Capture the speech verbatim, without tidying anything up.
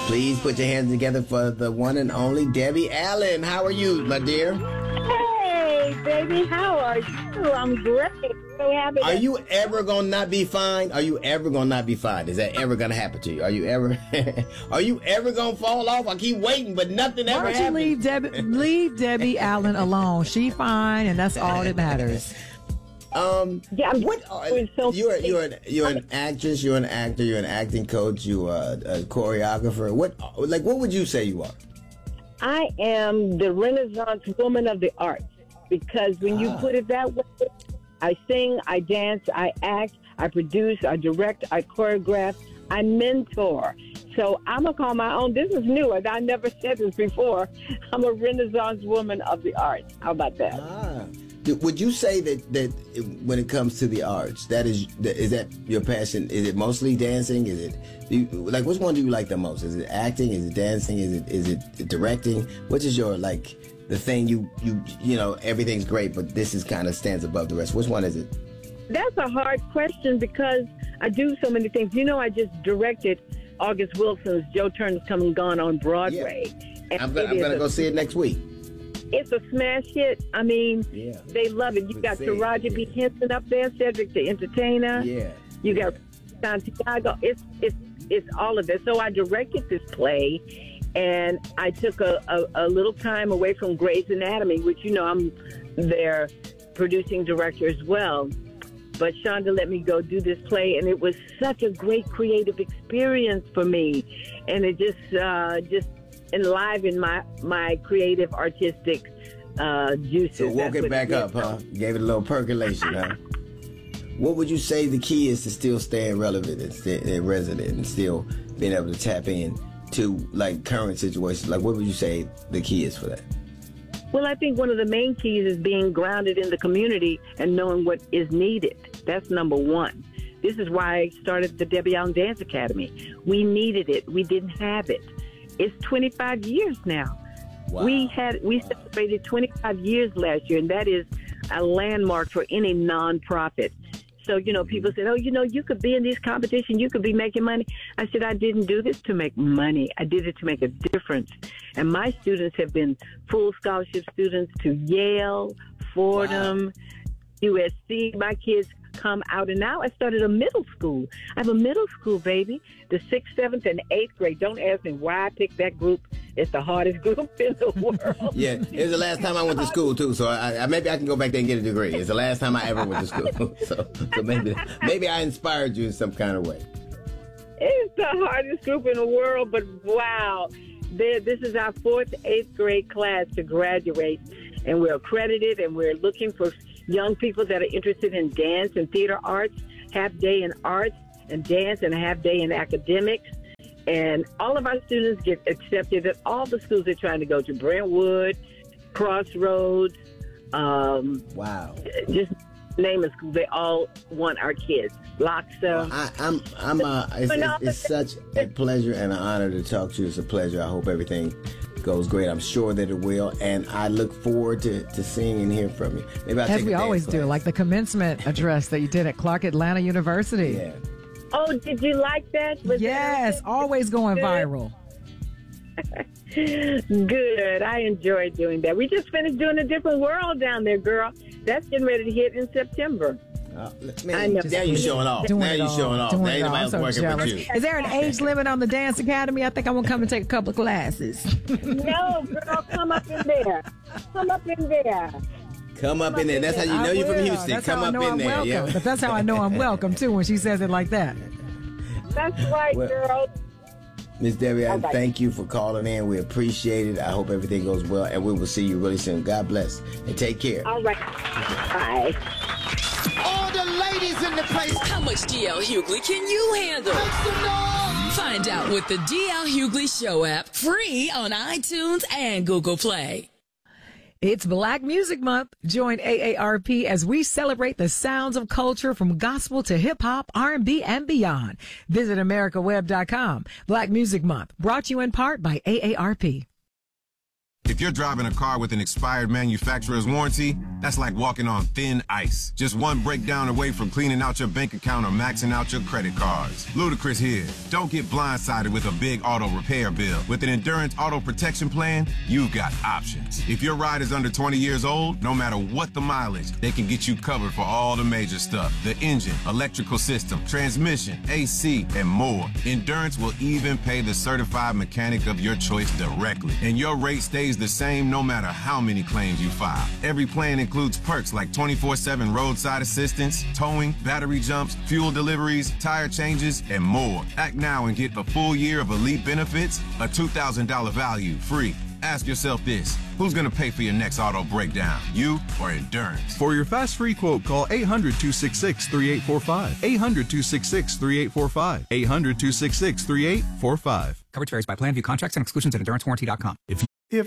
Please put your hands together for the one and only Debbie Allen. How are you, my dear? Hey, baby, how are you? I'm great. So happy. Are you ever gonna not be fine? Are you ever gonna not be fine? Is that ever gonna happen to you? Are you ever? Are you ever gonna fall off? I keep waiting, but nothing Why ever don't you happens. leave Debbie, leave Debbie Allen alone? She fine, and that's all that matters. Um, yeah, I'm what are, so you're you're an, you're an actress, you're an actor, you're an acting coach, you're a, a choreographer. What like what would you say you are? I am the Renaissance woman of the arts, because when you Ah. put it that way, I sing, I dance, I act, I produce, I direct, I choreograph, I mentor. So I'm gonna call my own. This is new, and I never said this before. I'm a Renaissance woman of the arts. How about that? Ah. Would you say that, that when it comes to the arts, that is is that your passion? Is it mostly dancing? Is it do you, like which one do you like the most? Is it acting? Is it dancing? Is it is it directing? Which is your like the thing you you you know everything's great, but this is kind of stands above the rest. Which one is it? That's a hard question because I do so many things. You know, I just directed August Wilson's Joe Turner's Come and Gone on Broadway. Yeah. And I'm, I'm gonna a, go see it next week. It's a smash hit. I mean, Yeah. they love it. You got Say, Taraji B. yeah. Henson up there, Cedric the Entertainer. Yeah. You got Santiago. It's it's it's all of this. So I directed this play, and I took a, a, a little time away from Grey's Anatomy, which you know I'm their producing director as well. But Shonda let me go do this play, and it was such a great creative experience for me, and it just uh, just enlivened my my creative artistic uh, juices. So woke That's it what back did. up, huh? Gave it a little percolation, huh? What would you say the key is to still staying relevant and, stay, and resident and still being able to tap in to like current situations? Like, what would you say the key is for that? Well, I think one of the main keys is being grounded in the community and knowing what is needed. That's number one. This is why I started the Debbie Allen Dance Academy. We needed it. We didn't have it. It's twenty-five years now. Wow. We had we celebrated twenty-five years last year, and that is a landmark for any nonprofit. So, you know, people said, oh, you know, you could be in these competitions, you could be making money. I said, I didn't do this to make money. I did it to make a difference. And my students have been full scholarship students to Yale, Fordham, wow. U S C. My kids come out, and now I started a middle school. I have a middle school, baby, the sixth, seventh, and eighth grade. Don't ask me why I picked that group. It's the hardest group in the world. Yeah, it was the last time I went to school too, so I, I maybe I can go back there and get a degree. It's the last time I ever went to school, so, so maybe maybe I inspired you in some kind of way. It's the hardest group in the world, but wow, They're, this is our fourth, eighth grade class to graduate, and we're accredited, and we're looking for young people that are interested in dance and theater arts, half day in arts and dance, and a half day in academics. And all of our students get accepted at all the schools they're trying to go to. Brentwood, Crossroads. Um, wow. Just name a school. They all want our kids. Loxa. Well, I, I'm, I'm, uh, it's, it's, it's such a pleasure and an honor to talk to you. It's a pleasure. I hope everything goes great. I'm sure that it will. And I look forward to, to seeing and hearing from you. Maybe I'll As take we a always dance do, class. like the commencement address that you did at Clark Atlanta University. Yeah. Oh, did you like that? Was yes, that always going good? viral. Good. I enjoyed doing that. We just finished doing A Different World down there, girl. That's getting ready to hit in September. Uh, I man, know. now you showing off. Doing now it you all. showing off. Doing Now it ain't all. nobody I'm else so working jealous. with you. Is there an age limit on the Dance Academy? I think I want to come and take a couple of classes. No, girl, come up in there. Come up in there. Come up in there. That's how you I know you're from will. Houston. That's Come how I up know in I'm there. welcome. Yeah. But that's how I know I'm welcome, too, when she says it like that. That's right, Well, girl. Miss Debbie, I Okay. thank you for calling in. We appreciate it. I hope everything goes well, and we will see you really soon. God bless, and take care. All right. Bye. All the ladies in the place. How much D L Hughley can you handle? Make some noise. Find out with the D L Hughley Show app, free on iTunes and Google Play. It's Black Music Month. Join A A R P as we celebrate the sounds of culture from gospel to hip hop, R and B, and beyond. Visit America Web dot com. Black Music Month, brought to you in part by A A R P. If you're driving a car with an expired manufacturer's warranty, that's like walking on thin ice. Just one breakdown away from cleaning out your bank account or maxing out your credit cards. Ludacris here. Don't get blindsided with a big auto repair bill. With an Endurance Auto Protection Plan, you've got options. If your ride is under twenty years old, no matter what the mileage, they can get you covered for all the major stuff. The engine, electrical system, transmission, A C, and more. Endurance will even pay the certified mechanic of your choice directly. And your rate stays the same no matter how many claims you file. Every plan includes perks like twenty-four seven roadside assistance, towing, battery jumps, fuel deliveries, tire changes, and more. Act now and get a full year of elite benefits, a two thousand dollars value, free. Ask yourself this, who's going to pay for your next auto breakdown, you or Endurance? For your fast free quote, call eight hundred, two six six, three eight four five. eight hundred, two six six, three eight four five. eight hundred, two six six, three eight four five. Coverage varies by plan. View contracts and exclusions at endurance warranty dot com. If